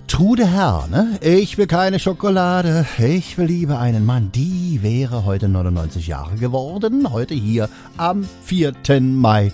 Trude Herr, ne? Ich will keine Schokolade, ich will lieber einen Mann. Die wäre heute 99 Jahre geworden, heute hier am 4. Mai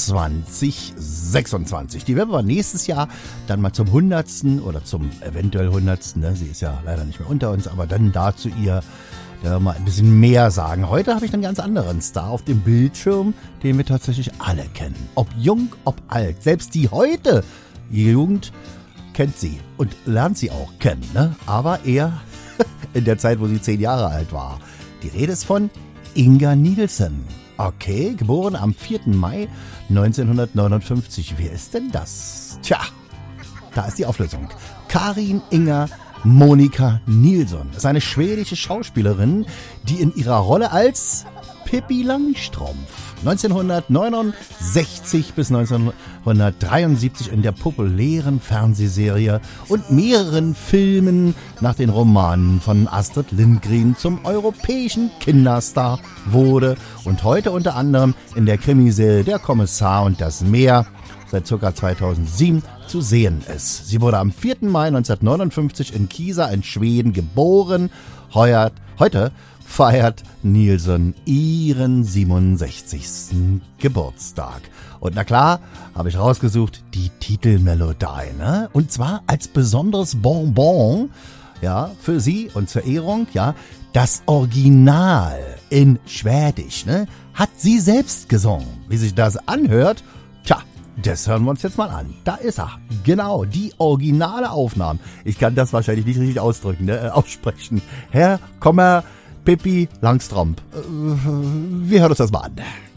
2026. Die werden wir nächstes Jahr dann mal zum 100. oder zum eventuell 100. Ne? Sie ist ja leider nicht mehr unter uns, aber dann dazu ihr mal ein bisschen mehr sagen. Heute habe ich einen ganz anderen Star auf dem Bildschirm, den wir tatsächlich alle kennen. Ob jung, ob alt. Selbst die heute Jugend kennt sie und lernt sie auch kennen. Ne? Aber eher in der Zeit, wo sie 10 Jahre alt war. Die Rede ist von Inga Nielsen. Okay, geboren am 4. Mai 1959. Wer ist denn das? Tja, da ist die Auflösung. Karin Inga Monika Nilsson ist eine schwedische Schauspielerin, die in ihrer Rolle als Pippi Langstrumpf 1969 bis 1973 in der populären Fernsehserie und mehreren Filmen nach den Romanen von Astrid Lindgren zum europäischen Kinderstar wurde und heute unter anderem in der Krimiserie Der Kommissar und das Meer seit ca. 2007 zu sehen ist. Sie wurde am 4. Mai 1959 in Kisa in Schweden geboren. Heute feiert Nilsson ihren 67. Geburtstag. Und na klar, habe ich rausgesucht, die Titelmelodie, ne? Und zwar als besonderes Bonbon, ja, für sie und zur Ehrung, ja, das Original in Schwedisch, ne? Hat sie selbst gesungen. Wie sich das anhört, tja, das hören wir uns jetzt mal an. Da ist er. Genau, die originale Aufnahme. Ich kann das wahrscheinlich nicht richtig ausdrücken, ne? Aussprechen. Herr Pippi Langstrumpf. Wir hören uns das mal an.